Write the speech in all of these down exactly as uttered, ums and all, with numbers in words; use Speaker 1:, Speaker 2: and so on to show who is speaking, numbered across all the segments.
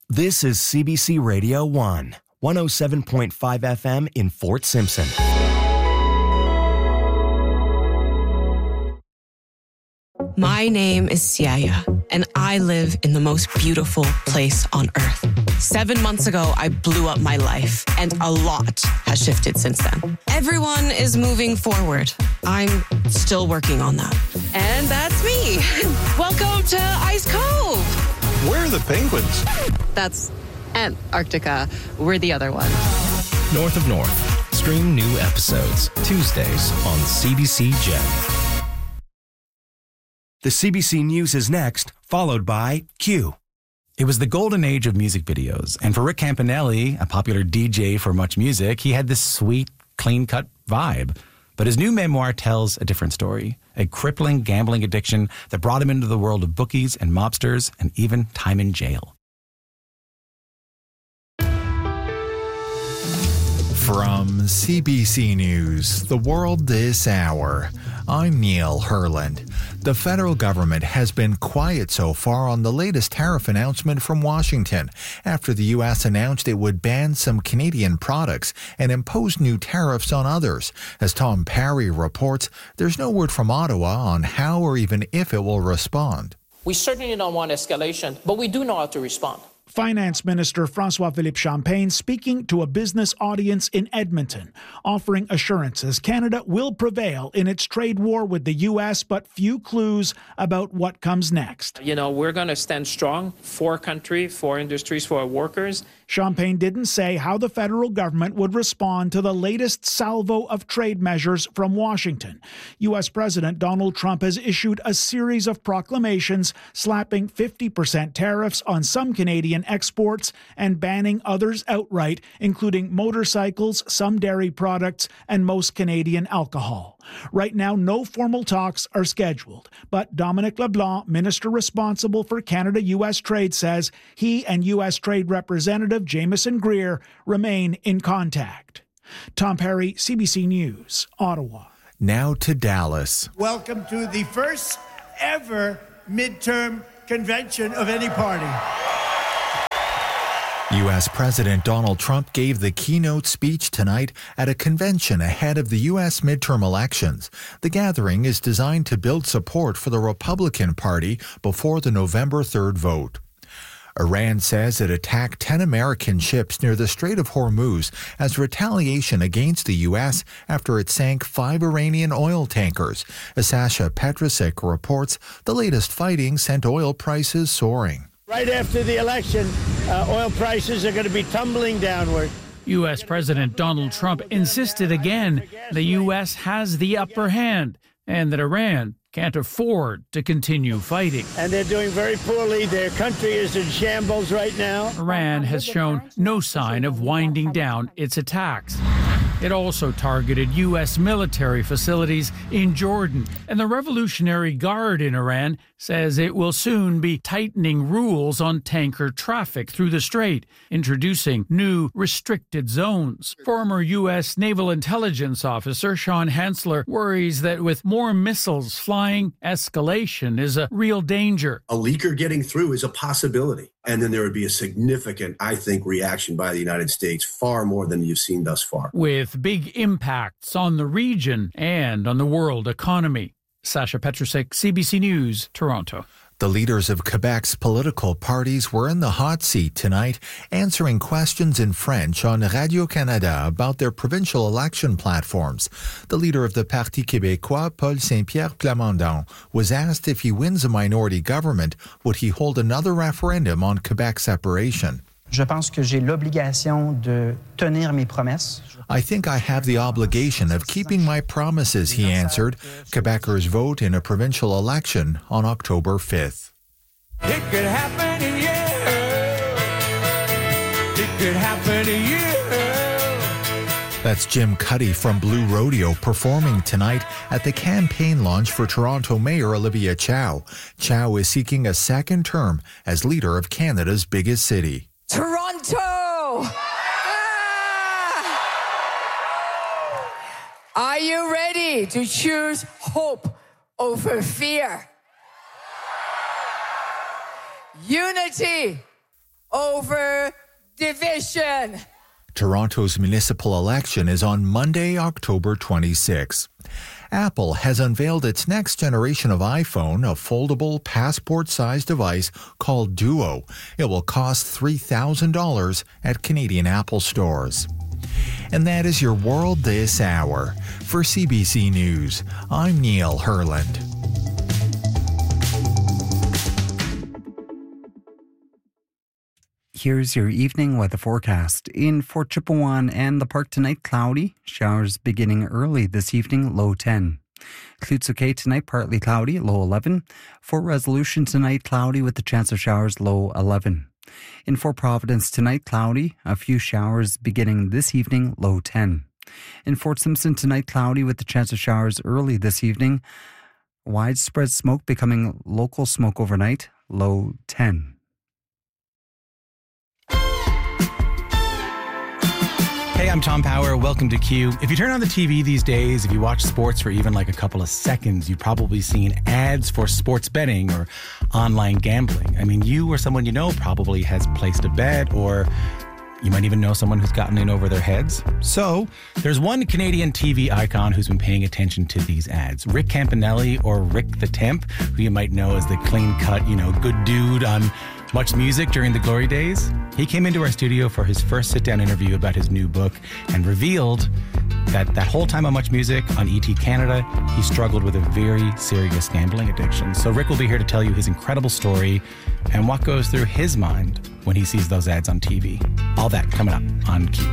Speaker 1: This is C B C Radio one, one oh seven point five F M in Fort Simpson.
Speaker 2: My name is Siaya, and I live in the most beautiful place on earth. Seven months ago, I blew up my life, and a lot has shifted since then. Everyone is moving forward. I'm still working on that. And that's me. Welcome to Ice Cove.
Speaker 3: Where are the penguins?
Speaker 2: That's Antarctica. We're the other one.
Speaker 1: North of North. Stream new episodes Tuesdays on C B C Gem. The C B C News is next, followed by Q.
Speaker 4: It was the golden age of music videos, and for Rick Campanelli, a popular D J for Much Music, he had this sweet, clean-cut vibe. But his new memoir tells a different story, a crippling gambling addiction that brought him into the world of bookies and mobsters and even time in jail.
Speaker 5: From C B C News, The World This Hour, I'm Neil Herland. The federal government has been quiet so far on the latest tariff announcement from Washington after the U S announced it would ban some Canadian products and impose new tariffs on others. As Tom Parry reports, there's no word from Ottawa on how or even if it will respond.
Speaker 6: We certainly don't want escalation, but we do know how to respond.
Speaker 7: Finance Minister François-Philippe Champagne speaking to a business audience in Edmonton, offering assurances Canada will prevail in its trade war with the U S, but few clues about what comes next.
Speaker 6: You know, we're going to stand strong for country, for industries, for our workers.
Speaker 7: Champagne didn't say how the federal government would respond to the latest salvo of trade measures from Washington. U S President Donald Trump has issued a series of proclamations slapping fifty percent tariffs on some Canadian exports and banning others outright, including motorcycles, some dairy products, and most Canadian alcohol. Right now, no formal talks are scheduled, but Dominic LeBlanc, minister responsible for Canada-U S trade, says he and U S Trade Representative Jameson Greer remain in contact. Tom Parry, C B C News, Ottawa.
Speaker 5: Now to Dallas.
Speaker 8: Welcome to the first ever midterm convention of any party.
Speaker 5: U S President Donald Trump gave the keynote speech tonight at a convention ahead of the U S midterm elections. The gathering is designed to build support for the Republican Party before the November third vote. Iran says it attacked ten American ships near the Strait of Hormuz as retaliation against the U S after it sank five Iranian oil tankers. As Sasha Petrusek reports, the latest fighting sent oil prices soaring.
Speaker 8: Right after the election, uh, oil prices are going to be tumbling downward.
Speaker 9: U S President Donald Trump insisted again the U S has the upper hand and that Iran can't afford to continue fighting.
Speaker 8: And they're doing very poorly. Their country is in shambles right now.
Speaker 9: Iran has shown no sign of winding down its attacks. It also targeted U S military facilities in Jordan. And the Revolutionary Guard in Iran says it will soon be tightening rules on tanker traffic through the strait, introducing new restricted zones. Former U S Naval Intelligence Officer Sean Hansler worries that with more missiles flying, escalation is a real danger.
Speaker 10: A leaker getting through is a possibility. And then there would be a significant, I think, reaction by the United States, far more than you've seen thus far.
Speaker 9: With big impacts on the region and on the world economy. Sasha Petrusek, C B C News, Toronto.
Speaker 5: The leaders of Quebec's political parties were in the hot seat tonight, answering questions in French on Radio-Canada about their provincial election platforms. The leader of the Parti Québécois, Paul Saint-Pierre Plamondon, was asked if he wins a minority government, would he hold another referendum on Quebec separation.
Speaker 11: Je pense que j'ai l'obligation de tenir mes promesses.
Speaker 5: I think I have the obligation of keeping my promises, he answered. Quebecers vote in a provincial election on October fifth.
Speaker 12: It could happen to you. It could happen to you.
Speaker 5: That's Jim Cuddy from Blue Rodeo performing tonight at the campaign launch for Toronto Mayor Olivia Chow. Chow is seeking a second term as leader of Canada's biggest city.
Speaker 13: Toronto! Ah! Are you ready to choose hope over fear? Unity over division.
Speaker 5: Toronto's municipal election is on Monday, October twenty-sixth. Apple has unveiled its next generation of iPhone, a foldable passport-sized device called Duo. It will cost three thousand dollars at Canadian Apple stores. And that is your world this hour. For C B C News, I'm Neil Herland.
Speaker 3: Here's your evening weather forecast. In Fort Chipewyan and the park tonight, cloudy. Showers beginning early this evening, low ten. Klutsuke tonight, partly cloudy, low eleven. Fort Resolution tonight, cloudy with the chance of showers, low eleven. In Fort Providence tonight, cloudy. A few showers beginning this evening, low ten. In Fort Simpson tonight, cloudy with the chance of showers early this evening. Widespread smoke becoming local smoke overnight, low ten.
Speaker 4: Hey, I'm Tom Power. Welcome to Q. If you turn on the T V these days, if you watch sports for even like a couple of seconds, you've probably seen ads for sports betting or online gambling. I mean, you or someone you know probably has placed a bet, or you might even know someone who's gotten in over their heads. So there's one Canadian T V icon who's been paying attention to these ads. Rick Campanelli, or Rick the Temp, who you might know as the clean-cut, you know, good dude on Much Music during the glory days. He came into our studio for his first sit-down interview about his new book and revealed that that whole time on Much Music on E T Canada, he struggled with a very serious gambling addiction. So Rick will be here to tell you his incredible story and what goes through his mind when he sees those ads on T V. All that coming up on Q.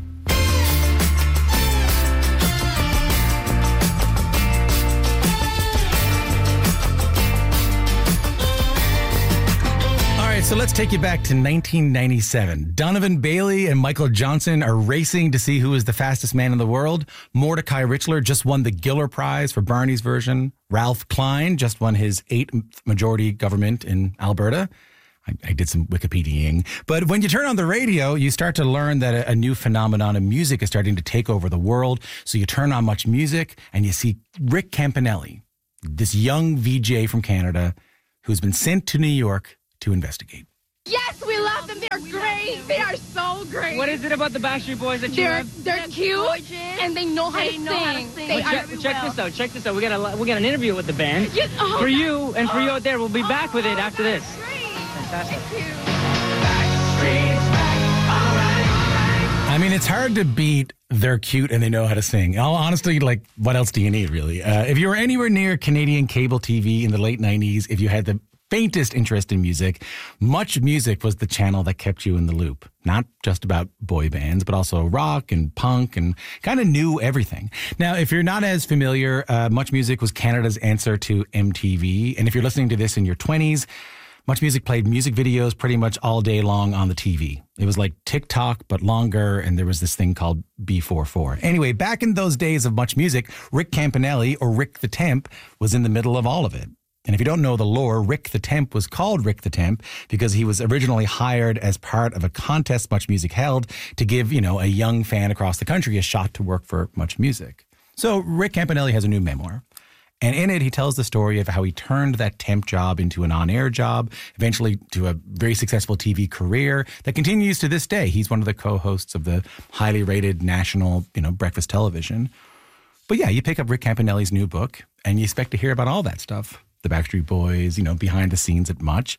Speaker 4: So let's take you back to nineteen ninety-seven. Donovan Bailey and Michael Johnson are racing to see who is the fastest man in the world. Mordecai Richler just won the Giller Prize for Barney's version. Ralph Klein just won his eighth majority government in Alberta. I, I did some Wikipediaing. But when you turn on the radio, you start to learn that a, a new phenomenon of music is starting to take over the world. So you turn on Much Music and you see Rick Campanelli, this young V J from Canada who's been sent to New York to investigate.
Speaker 14: Yes, we love them. They're great. They are so great.
Speaker 15: What is it about the Backstreet Boys that you
Speaker 14: they're,
Speaker 15: love?
Speaker 14: They're,
Speaker 15: they're
Speaker 14: cute
Speaker 15: gorgeous.
Speaker 14: and they know how,
Speaker 15: they
Speaker 14: to,
Speaker 15: know
Speaker 14: sing.
Speaker 15: how to sing.
Speaker 14: They
Speaker 15: well, check, check
Speaker 14: well.
Speaker 15: this out. Check this out. We got a we got an interview with the band
Speaker 14: yes. oh,
Speaker 15: for you and for you out there. We'll be back with it
Speaker 14: oh,
Speaker 15: after this.
Speaker 14: Great.
Speaker 15: Fantastic.
Speaker 14: Thank you.
Speaker 12: Backstreet's back. All right, all right.
Speaker 4: I mean, it's hard to beat they're cute and they know how to sing. Honestly, like, what else do you need, really? Uh, if you were anywhere near Canadian cable T V in the late nineties, if you had the faintest interest in music, Much Music was the channel that kept you in the loop. Not just about boy bands, but also rock and punk and kind of knew everything. Now, if you're not as familiar, uh, Much Music was Canada's answer to M T V. And if you're listening to this in your twenties, Much Music played music videos pretty much all day long on the T V. It was like TikTok, but longer, and there was this thing called B forty-four. Anyway, back in those days of Much Music, Rick Campanelli, or Rick the Temp, was in the middle of all of it. And if you don't know the lore, Rick the Temp was called Rick the Temp because he was originally hired as part of a contest Much Music held to give, you know, a young fan across the country a shot to work for Much Music. So Rick Campanelli has a new memoir. And in it, he tells the story of how he turned that temp job into an on-air job, eventually to a very successful T V career that continues to this day. He's one of the co-hosts of the highly rated national, you know, breakfast television. But yeah, you pick up Rick Campanelli's new book and you expect to hear about all that stuff. The Backstreet Boys, you know, behind the scenes at Much.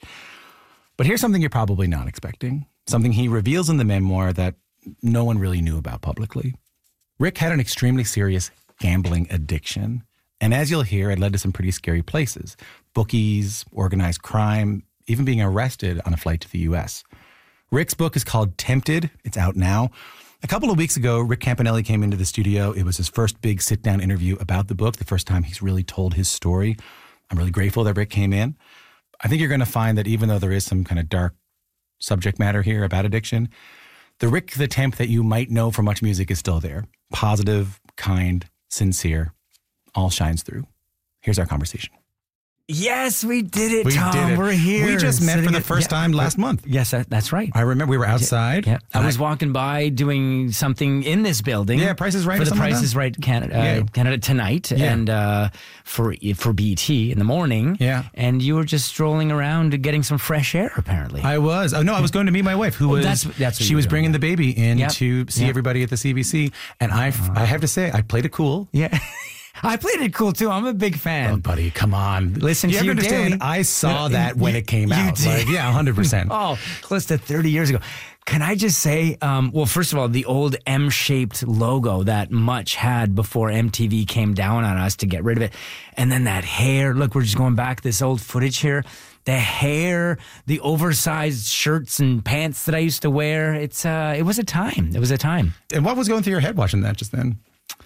Speaker 4: But here's something you're probably not expecting. Something he reveals in the memoir that no one really knew about publicly. Rick had an extremely serious gambling addiction. And as you'll hear, it led to some pretty scary places. Bookies, organized crime, even being arrested on a flight to the U S. Rick's book is called Tempted. It's out now. A couple of weeks ago, Rick Campanelli came into the studio. It was his first big sit-down interview about the book, the first time he's really told his story. I'm really grateful that Rick came in. I think you're going to find that even though there is some kind of dark subject matter here about addiction, the Rick the Temp that you might know from Much Music is still there. Positive, kind, sincere, all shines through. Here's our conversation.
Speaker 16: Yes, we did it,
Speaker 4: We
Speaker 16: Tom.
Speaker 4: did it.
Speaker 16: We're here.
Speaker 4: We just met for
Speaker 16: Sitting
Speaker 4: the
Speaker 16: at-
Speaker 4: first
Speaker 16: yeah.
Speaker 4: time last month.
Speaker 16: Yes, that, that's right.
Speaker 4: I remember we were outside.
Speaker 16: Yeah, I
Speaker 4: and
Speaker 16: was walking by doing something in this building.
Speaker 4: Yeah, Price is Right
Speaker 16: for
Speaker 4: or
Speaker 16: the
Speaker 4: something like
Speaker 16: Price
Speaker 4: that?
Speaker 16: is Right Canada, uh,
Speaker 4: Yeah.
Speaker 16: Canada Tonight,
Speaker 4: Yeah.
Speaker 16: and uh, for for B T in the morning.
Speaker 4: Yeah,
Speaker 16: and you were just strolling around getting some fresh air. Apparently,
Speaker 4: I was. Oh no, I was going to meet my wife, who
Speaker 16: Oh,
Speaker 4: was.
Speaker 16: that's- that's what
Speaker 4: she
Speaker 16: you
Speaker 4: was
Speaker 16: were
Speaker 4: bringing
Speaker 16: doing.
Speaker 4: the baby in
Speaker 16: Yep.
Speaker 4: to see
Speaker 16: Yep.
Speaker 4: everybody at the C B C, and I, I have to say, I played it cool.
Speaker 16: Yeah. I played it cool too. I'm a big fan.
Speaker 4: Oh, buddy, come on.
Speaker 16: Listen
Speaker 4: you
Speaker 16: to
Speaker 4: have
Speaker 16: you
Speaker 4: to understand,
Speaker 16: daily.
Speaker 4: I saw
Speaker 16: Yeah,
Speaker 4: that when
Speaker 16: you-
Speaker 4: it came
Speaker 16: you
Speaker 4: out.
Speaker 16: did.
Speaker 4: Like, yeah, one hundred percent.
Speaker 16: Oh, close to thirty years ago. Can I just say, um, well, first of all, the old M-shaped logo that Much had before M T V came down on us to get rid of it. And then that hair. Look, we're just going back this old footage here. The hair, the oversized shirts and pants that I used to wear. It's uh, it was a time. It was a time.
Speaker 4: And what was going through your head watching that just then?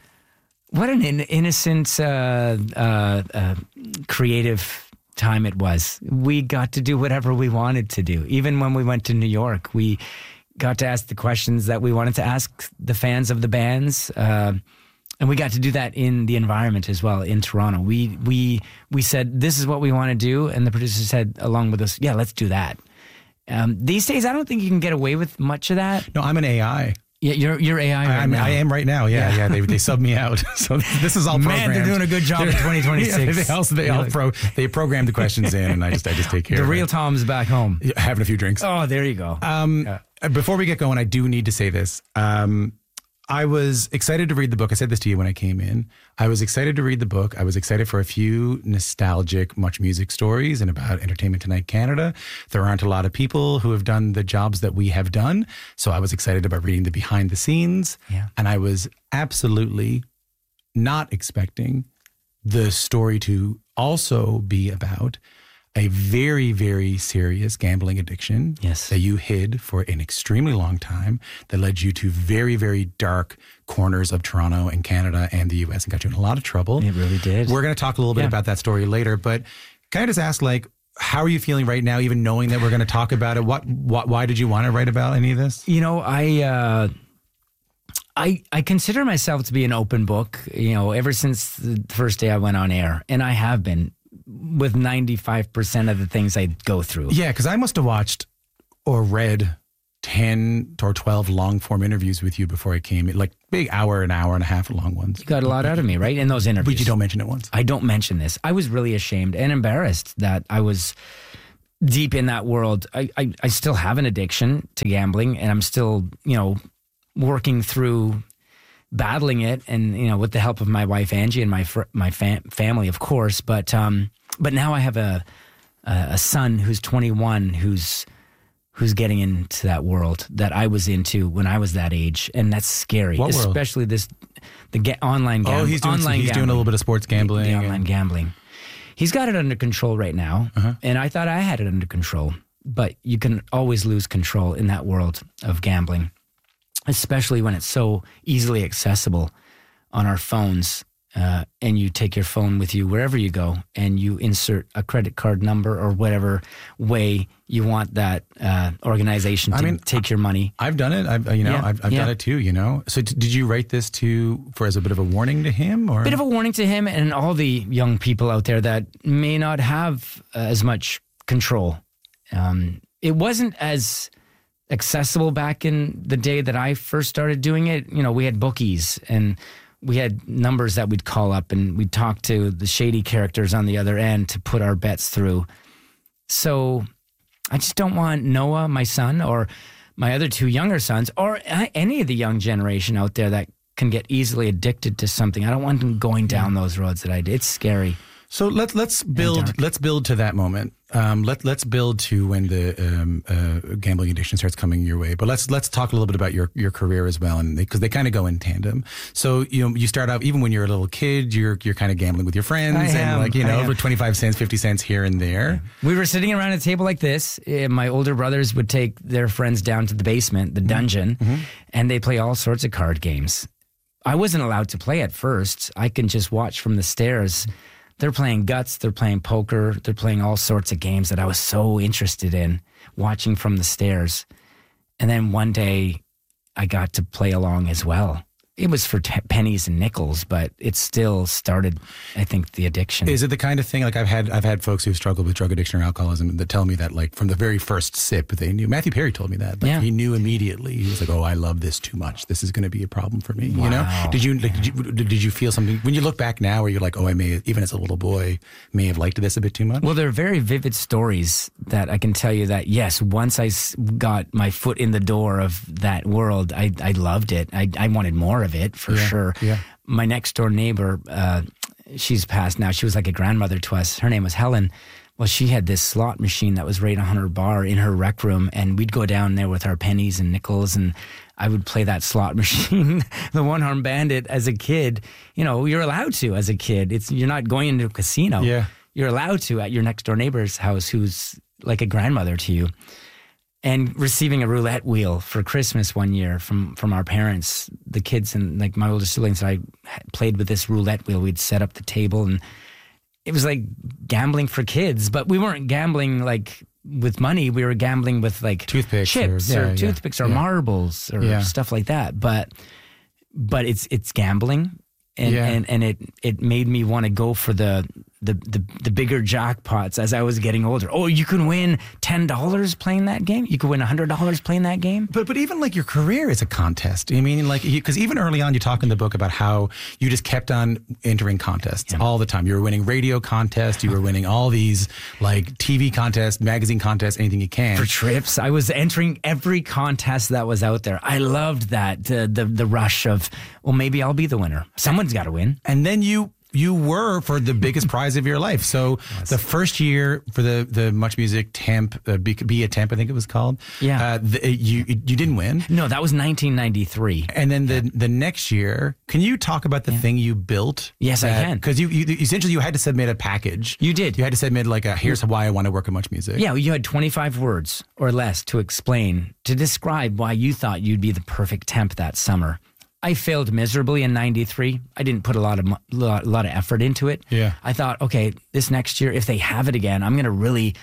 Speaker 16: What an in- innocent, uh, uh, uh, creative time it was. We got to do whatever we wanted to do. Even when we went to New York, we got to ask the questions that we wanted to ask the fans of the bands. Uh, and we got to do that in the environment as well in Toronto. We we we said, this is what we want to do. And the producer said, along with us, yeah, let's do that. Um, these days, I don't think you can get away with much of that.
Speaker 4: No, I'm an A I.
Speaker 16: Yeah, you're you're A I right
Speaker 4: I, I'm-
Speaker 16: now.
Speaker 4: I am right now. Yeah,
Speaker 16: Yeah.
Speaker 4: yeah. they they sub me out. So this is all
Speaker 16: Man,
Speaker 4: programmed.
Speaker 16: they're doing a good job in
Speaker 4: They're-
Speaker 16: twenty twenty-six.
Speaker 4: Yeah, they also they all pro they program the questions in, and I just I just take care.
Speaker 16: The
Speaker 4: of
Speaker 16: real
Speaker 4: it.
Speaker 16: Tom's back home.
Speaker 4: Yeah, having a few drinks.
Speaker 16: Oh, there you go.
Speaker 4: Um, Before we get going, I do need to say this. Um, I was excited to read the book. I said this to you when I came in. I was excited to read the book. I was excited for a few nostalgic Much Music stories and about Entertainment Tonight Canada. There aren't a lot of people who have done the jobs that we have done. So I was excited about reading the behind the scenes.
Speaker 16: Yeah.
Speaker 4: And I was absolutely not expecting the story to also be about a very, very serious gambling addiction
Speaker 16: yes.
Speaker 4: that you hid for an extremely long time that led you to very, very dark corners of Toronto and Canada and the U S and got you in a lot of trouble.
Speaker 16: It really did.
Speaker 4: We're going to talk a little bit
Speaker 16: Yeah.
Speaker 4: about that story later, but can I just ask, like, how are you feeling right now, even knowing that we're going to talk about it? What, what, why did you want to write about any of this?
Speaker 16: You know, I, uh, I, I consider myself to be an open book, you know, ever since the first day I went on air, and I have been with ninety-five percent of the things I go through.
Speaker 4: Yeah, because I must have watched or read ten or twelve long form interviews with you before I came, like big hour, an hour and a half long ones.
Speaker 16: You got a lot out of me, right? In those interviews.
Speaker 4: But you don't mention it once.
Speaker 16: I don't mention this. I was really ashamed and embarrassed that I was deep in that world. I, I, I still have an addiction to gambling, and I'm still, you know, working through battling it, and, you know, with the help of my wife Angie and my fr- my fam- family, of course. But um, but now I have a a son who's twenty-one who's who's getting into that world that I was into when I was that age, and that's scary.
Speaker 4: What world?
Speaker 16: Especially this the ga- online gambling.
Speaker 4: Oh, he's doing
Speaker 16: online
Speaker 4: he's doing a
Speaker 16: gambling.
Speaker 4: little bit of sports gambling.
Speaker 16: The, the
Speaker 4: and-
Speaker 16: online gambling. He's got it under control right now,
Speaker 4: Uh-huh.
Speaker 16: and I thought I had it under control. But you can always lose control in that world of gambling, especially when it's so easily accessible on our phones. Uh, and you take your phone with you wherever you go, and you insert a credit card number or whatever way you want that uh, organization to
Speaker 4: I mean,
Speaker 16: take your money.
Speaker 4: I've done it. I've you know
Speaker 16: Yeah,
Speaker 4: I've, I've
Speaker 16: yeah.
Speaker 4: done it too. You know. So t- did you write this to for as a bit of a warning to him, or
Speaker 16: Bit of a warning to him and all the young people out there that may not have uh, as much control. Um, it wasn't as accessible back in the day that I first started doing it. You know, we had bookies and we had numbers that we'd call up, and we'd talk to the shady characters on the other end to put our bets through. So I just don't want Noah, my son, or my other two younger sons, or any of the young generation out there that can get easily addicted to something. I don't want them going down those roads that I did. It's scary.
Speaker 4: So let's let's build let's build to that moment. Um, let let's build to when the um, uh, gambling addiction starts coming your way. But let's let's talk a little bit about your your career as well, and because they, they kind of go in tandem. So you know you start out even when you're a little kid, you're you're kind of gambling with your friends,
Speaker 16: I
Speaker 4: and
Speaker 16: am,
Speaker 4: like you
Speaker 16: I
Speaker 4: know
Speaker 16: am.
Speaker 4: for twenty-five cents, fifty cents here and there.
Speaker 16: We were sitting around a table like this. Uh, My older brothers would take their friends down to the basement, the dungeon, and they play all sorts of card games. I wasn't allowed to play at first. I can just watch from the stairs. They're playing guts, they're playing poker, they're playing all sorts of games that I was so interested in, watching from the stairs. And then one day I got to play along as well. it was for t- pennies and nickels, but it still started, I think, the addiction.
Speaker 4: Is it the kind of thing, like I've had I've had folks who've struggled with drug addiction or alcoholism that tell me that, like, from the very first sip, they knew. Matthew Perry told me that. Like,
Speaker 16: Yeah.
Speaker 4: he knew immediately. He was like, oh, I love this too much. This is going to be a problem for me.
Speaker 16: Wow.
Speaker 4: You know? Did you, like, did you did you feel something, when you look back now, where you're like, oh, I may, even as a little boy, may have liked this a bit too much?
Speaker 16: Well, they're very vivid stories that I can tell you that, yes, once I s- got my foot in the door of that world, I, I loved it. I, I wanted more of it, for
Speaker 4: Yeah,
Speaker 16: sure.
Speaker 4: yeah.
Speaker 16: My next door neighbor, uh, she's passed now. She was like a grandmother to us. Her name was Helen. Well, she had this slot machine that was right on her bar in her rec room, and we'd go down there with our pennies and nickels, and I would play that slot machine, the One-Armed Bandit, as a kid. You know, you're allowed to as a kid. It's you're not going into a casino.
Speaker 4: Yeah.
Speaker 16: You're allowed to at your next door neighbor's house, who's like a grandmother to you. And receiving a roulette wheel for Christmas one year from, from our parents, the kids and like my older siblings, I played with this roulette wheel. We'd set up the table, and it was like gambling for kids, but we weren't gambling like with money. We were gambling with like
Speaker 4: Toothpicks
Speaker 16: chips
Speaker 4: or-
Speaker 16: or,
Speaker 4: yeah, yeah,
Speaker 16: toothpicks or
Speaker 4: yeah.
Speaker 16: marbles or
Speaker 4: Yeah.
Speaker 16: stuff like that. But but it's it's gambling, and
Speaker 4: Yeah.
Speaker 16: and, and it it made me want to go for the. The, the the bigger jackpots as I was getting older. Oh, you can win ten dollars playing that game. You could win one hundred dollars playing that game.
Speaker 4: But but even like your career is a contest. I mean, like, because even early on, you talk in the book about how you just kept on entering contests all the time. You were winning radio contests. You were winning all these like T V contests, magazine contests, anything you can.
Speaker 16: For trips, I was entering every contest that was out there. I loved that uh, the the rush of, well, maybe I'll be the winner. Someone's got to win.
Speaker 4: And then you you were for the biggest prize of your life. So
Speaker 16: Yes.
Speaker 4: the first year for the the Much Music Temp, uh, be, be a Temp, I think it was called.
Speaker 16: Yeah.
Speaker 4: Uh, the, you you didn't win.
Speaker 16: No, that was nineteen ninety-three.
Speaker 4: And then the the next year, can you talk about the thing you built?
Speaker 16: Yes, I can.
Speaker 4: Because you, you essentially you had to submit a package.
Speaker 16: You did.
Speaker 4: You had to submit like a here's why I want to work at Much Music.
Speaker 16: Yeah, you had twenty-five words or less to explain, to describe why you thought you'd be the perfect temp that summer. I failed miserably in ninety-three. I didn't put a lot of mo- lot, lot of effort into it.
Speaker 4: Yeah.
Speaker 16: I thought, okay, this next year, if they have it again, I'm going to really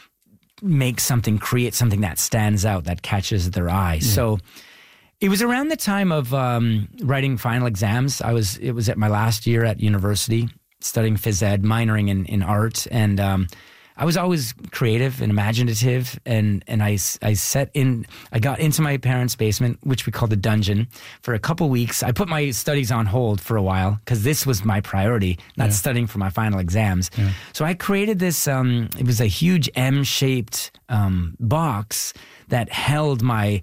Speaker 16: make something, create something that stands out, that catches their eye.
Speaker 4: Yeah.
Speaker 16: So it was around the time of um, writing final exams. I was, it was at my last year at university, studying phys ed, minoring in, in art. And um, I was always creative and imaginative. And, and I, I set in, I got into my parents' basement, which we called the dungeon, for a couple weeks. I put my studies on hold for a while because this was my priority, not
Speaker 4: Yeah.
Speaker 16: studying for my final exams.
Speaker 4: Yeah.
Speaker 16: So I created this, um, it was a huge M-shaped um, box that held my